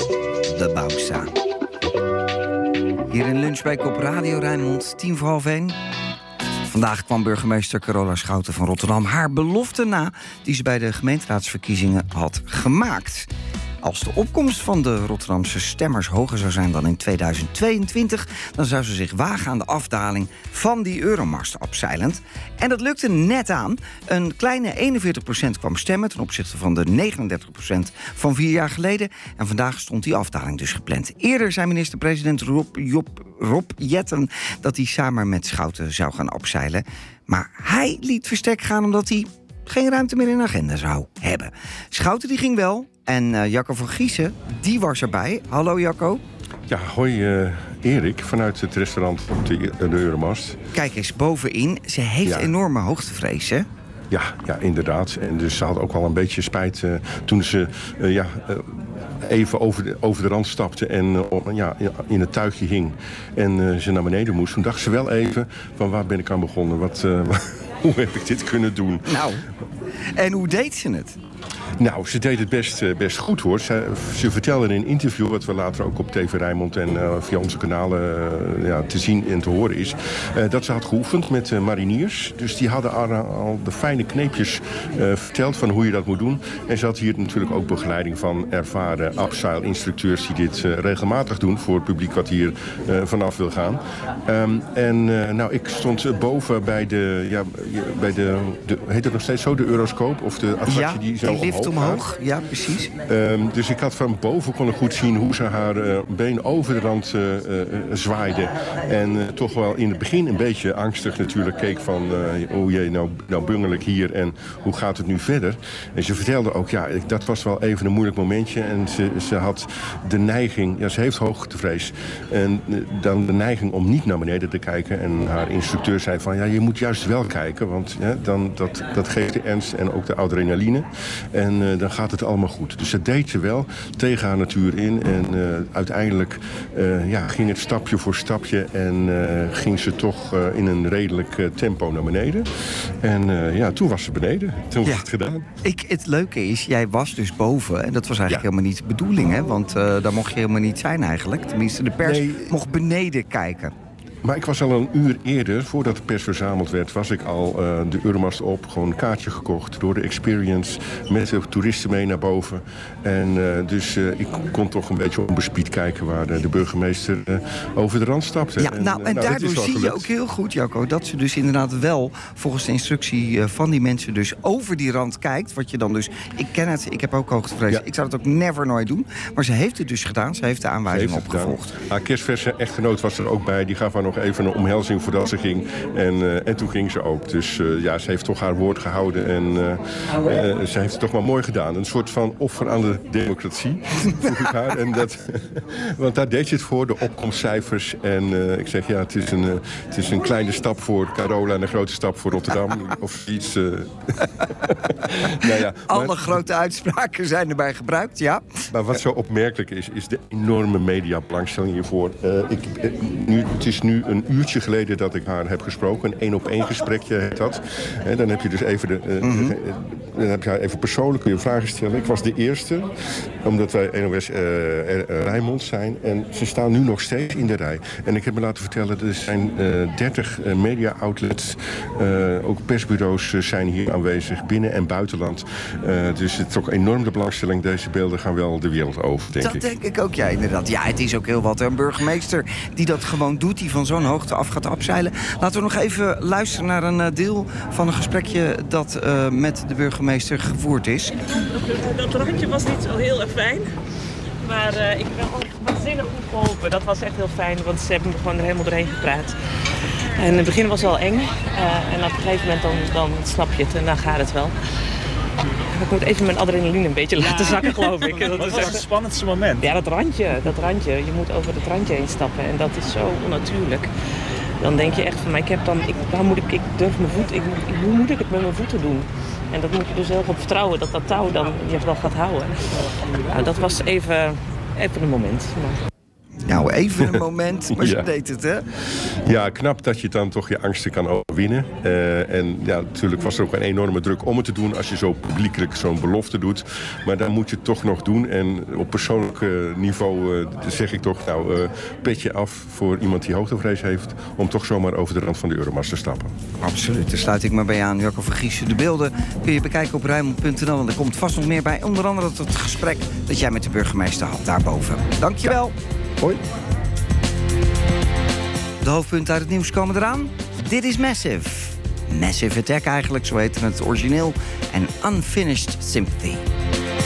De Bouwsa. Hier in Lunchbreak op Radio Rijnmond, 1:10. Vandaag kwam burgemeester Carola Schouten van Rotterdam haar belofte na die ze bij de gemeenteraadsverkiezingen had gemaakt. Als de opkomst van de Rotterdamse stemmers hoger zou zijn dan in 2022... dan zou ze zich wagen aan de afdaling van die Euromast Abseiland. En dat lukte net aan. Een kleine 41% kwam stemmen ten opzichte van de 39% van 4 jaar geleden. En vandaag stond die afdaling dus gepland. Eerder zei minister-president Rob Jetten dat hij samen met Schouten zou gaan abseilen. Maar hij liet verstek gaan omdat hij geen ruimte meer in de agenda zou hebben. Schouten die ging wel. En Jacco van Giezen, die was erbij. Hallo Jacco. Ja, hoi Erik, vanuit het restaurant op de Euromast. Kijk eens, bovenin. Ze heeft enorme hoogtevrees, hè? Ja, inderdaad. En dus ze had ook wel een beetje spijt toen ze even over de rand stapte en in het tuigje hing. En ze naar beneden moest. Toen dacht ze wel even van waar ben ik aan begonnen? Hoe heb ik dit kunnen doen? Nou, en hoe deed ze het? Nou, ze deed het best goed, hoor. Ze vertelde in een interview, wat we later ook op TV Rijnmond en via onze kanalen te zien en te horen is, dat ze had geoefend met mariniers. Dus die hadden al de fijne kneepjes verteld van hoe je dat moet doen. En ze had hier natuurlijk ook begeleiding van ervaren abseil-instructeurs die dit regelmatig doen voor het publiek wat hier vanaf wil gaan. Ik stond boven bij de heet het nog steeds zo, de Euroscope? Of de attractie die zo omhoog. Ja, precies. Dus ik had van boven kon ik goed zien hoe ze haar been over de rand zwaaide. En toch wel in het begin een beetje angstig natuurlijk keek van nou bungel ik hier en hoe gaat het nu verder? En ze vertelde ook, dat was wel even een moeilijk momentje. En ze had de neiging, ze heeft hoogtevrees. En dan de neiging om niet naar beneden te kijken. En haar instructeur zei van, je moet juist wel kijken. Want dan dat geeft de ernst en ook de adrenaline. En dan gaat het allemaal goed. Dus dat deed ze wel tegen haar natuur in. En uiteindelijk ging het stapje voor stapje. En ging ze toch in een redelijk tempo naar beneden. En toen was ze beneden. Toen was het gedaan. Het leuke is, jij was dus boven. En dat was eigenlijk helemaal niet de bedoeling. Hè? Want daar mocht je helemaal niet zijn eigenlijk. Tenminste, de pers mocht beneden kijken. Maar ik was al een uur eerder, voordat de pers verzameld werd, was ik al de Euromast op. Gewoon een kaartje gekocht door de Experience. Met de toeristen mee naar boven. En dus ik kon toch een beetje onbespied kijken waar de burgemeester over de rand stapte. Ja, en daardoor zie je ook heel goed, Jacco, dat ze dus inderdaad wel volgens de instructie van die mensen dus over die rand kijkt. Wat je dan dus, ik ken het, ik heb ook hoogtevrees. Ja. Ik zou het ook nooit doen. Maar ze heeft het dus gedaan. Ze heeft de aanwijzing opgevolgd. Haar kerstverse echtgenoot was er ook bij. Die gaf haar nog even een omhelzing voordat ze ging. En toen ging ze ook. Dus ze heeft toch haar woord gehouden. En ze heeft het toch maar mooi gedaan. Een soort van offer aan de democratie, vroeg ik haar. En want daar deed ze het voor, de opkomstcijfers. En ik zeg, het is een kleine stap voor Carola en een grote stap voor Rotterdam. Of iets. Alle grote uitspraken zijn erbij gebruikt, ja. Maar wat zo opmerkelijk is de enorme mediabelangstelling hiervoor. Het is nu een uurtje geleden dat ik haar heb gesproken. Een 1-op-1 gesprekje heet dat. En dan heb je dus even dan heb je haar even persoonlijk kun je vragen stellen. Ik was de eerste, omdat wij NOS Rijnmond zijn. En ze staan nu nog steeds in de rij. En ik heb me laten vertellen, er zijn 30 media-outlets. Ook persbureaus zijn hier aanwezig, binnen- en buitenland. Dus het is ook enorm de belangstelling. Deze beelden gaan wel de wereld over, denk ik. Dat denk ik ook, inderdaad. Ja, het is ook heel wat. Een burgemeester die dat gewoon doet, die van zo'n hoogte af gaat abseilen. Laten we nog even luisteren naar een deel van een gesprekje dat met de burgemeester gevoerd is. Dat randje was niet zo heel erg fijn. Maar ik ben wel waanzinnig goed geholpen. Dat was echt heel fijn, want ze hebben me gewoon er helemaal doorheen gepraat. En in het begin was het wel eng. En op een gegeven moment dan snap je het en dan gaat het wel. Ik moet even mijn adrenaline een beetje laten zakken, geloof ik. Dat was het spannendste moment. Ja, dat randje. Je moet over het randje heen stappen. En dat is zo onnatuurlijk. Dan denk je echt van, ik durf mijn voet, hoe moet ik het met mijn voeten doen? En dat moet je dus heel erg op vertrouwen, dat touw dan je wel gaat houden. Nou, dat was even een moment. Maar... Nou, even een moment, maar ze Ja. deed het, hè? Ja, knap dat je dan toch je angsten kan overwinnen. En ja, natuurlijk was er ook een enorme druk om het te doen als je zo publiekelijk zo'n belofte doet. Maar dan moet je het toch nog doen. En op persoonlijk niveau zeg ik toch, petje af voor iemand die hoogtevrees heeft, om toch zomaar over de rand van de Euromast te stappen. Absoluut, daar sluit ik me bij aan. Jacco van Giesen, de beelden kun je bekijken op Rijnmond.nl. En er komt vast nog meer bij. Onder andere het gesprek dat jij met de burgemeester had daarboven. Dankjewel. Hoi. De hoofdpunten uit het nieuws komen eraan. Dit is Massive. Massive Attack eigenlijk, zo heette het origineel. En Unfinished Sympathy.